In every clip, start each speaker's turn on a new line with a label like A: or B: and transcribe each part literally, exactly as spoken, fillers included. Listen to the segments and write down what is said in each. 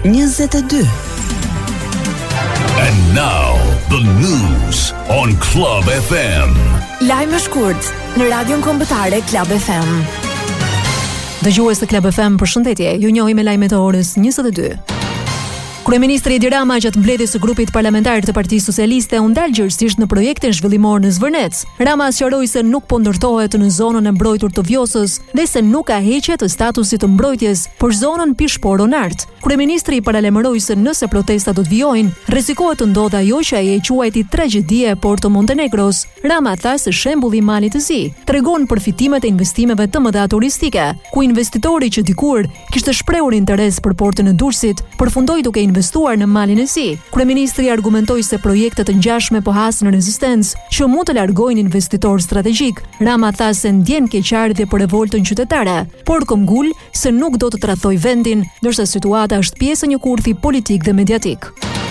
A: njëzet e dy.
B: And now the news on Club F M.
C: Lajme shkurt në Radion Kombëtare Club F M.
D: Dëgjues të Club F M, përshëndetje. Ju njohim me lajmet e orës njëzet e dy. Kryeministri Edi Rama gjatë mbledhjes së grupit parlamentar të Partisë Socialiste u ndal gjërësisht në projektin zhvillimor në Zvërnec. Rama sqaroi se nuk po ndërtohet në zonën e mbrojtur të Vjosës dhe se nuk ka heqje të statusit të mbrojtjes për zonën Pishpor-Onart. Kryeministri paralajmëroi se nëse protestat do të vijojnë, rrezikohet të ndodhë ajo që ai e quajti tragjedia e Porto Montenegros. Rama tha se shembulli i Malit të Zi tregon përfitimet e investimeve të mëdha turistike, ku investitori që dikur kishte shprehur interes për portin e Durrësit përfundoi duke investuar në Malin e Zi. Kryeministri argumentoi se projekte të ngjashme po hasin rezistencë që mund të largojnë investitor strategjik. Rama tha se ndjen keqardhje për revoltën qytetare, por këmbgul se nuk do të tradhoj vendin, ndërsa situata është pjesë e një kurthi politik dhe mediatik.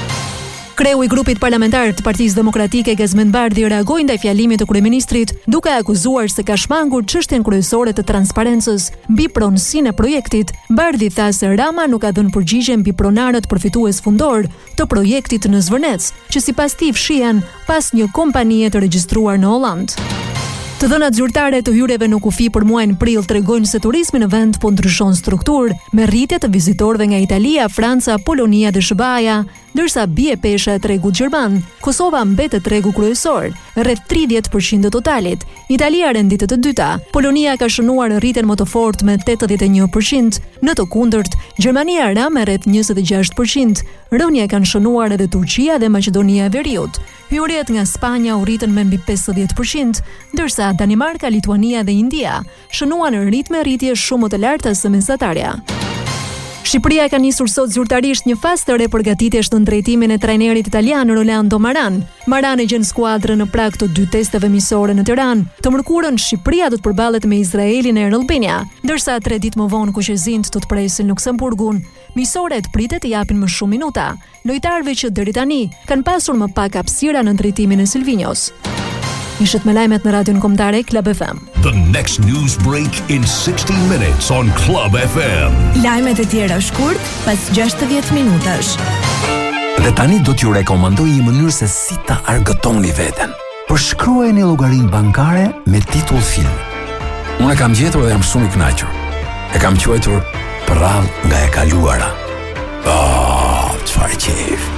D: Kreu i grupit parlamentar të Partisë Demokratike Gazmend Bardhi reagoi ndaj fjalimit të kryeministrit duke akuzuar se ka shmangur çështjen kryesore të transparencës mbi pronësinë e projektit. Bardhi tha se Rama nuk ka dhënë përgjigje mbi pronarët përfitues fundor të projektit në Zvërnec, që sipas tij fshihen pas një kompanie të regjistruar në Holland. Të dhënat zyrtare të hyrjeve në kufi për muajin prill tregojnë se turizmi në vend po ndryshon strukturë, me rritje të vizitorëve nga Italia, Franca, Polonia dhe S B A-ja, ndërsa bie pesha e tregut gjerman. Kosova mbetet tregu kryesor, rreth tridhjetë përqind të totalit. Italia renditet të dyta. Polonia ka shënuar rritjen më të fortë me tetëdhjetë e një përqind. Në të kundërt, Gjermania ra me rreth njëzet e gjashtë përqind. Rënje kanë shënuar edhe Turqia dhe Maqedonia e Veriut. Hyrjet nga Spanja u rritën me mbi pesëdhjetë përqind, ndërsa Danimarka, Lituania dhe India shënuan në ritme rritje shumë më të larta se mesatarja. Shqipëria ka nisur sot zyrtarisht një fazë të re përgatitjesh në drejtimin e trajnerit italian Rolando Maran. Maran e gjen skuadrën në prag të dy testeve miqësore në Tiranë. Të mërkurën Shqipëria do të përballet me Izraelin e Albania, ndërsa tre ditë më vonë kuqezinjt do të presin Luksemburgun. Miqësorët pritet të japin më shumë minuta lojtarëve që deri tani kanë pasur më pak hapësira në drejtimin e Silvinjos. Ishit me lajmet në Radion Kombëtare Club F M.
B: The next news break in sixty minutes on Club F M.
C: Lajmet e tjera shkurt pas gjashtëdhjetë minutash.
E: Dhe tani do t'ju rekomandoj një mënyrë se si ta argëtoni veten. Përshkruajeni llogarinë bankare me titull film. Unë e kam gjetur dhe jam shumë i kënaqur. E kam quajtur Prall nga e kaluara. Oh, çfarë qejf.